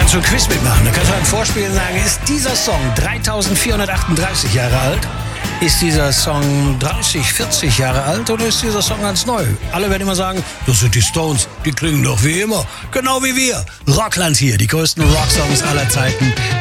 kannst du ein Quiz mitmachen. Da kannst du ein Vorspiel sagen, ist dieser Song 3438 Jahre alt? Ist dieser Song 30, 40 Jahre alt oder ist dieser Song ganz neu? Alle werden immer sagen, das sind die Stones, die klingen doch wie immer. Genau wie wir. Rockland hier, die größten Rocksongs aller Zeiten.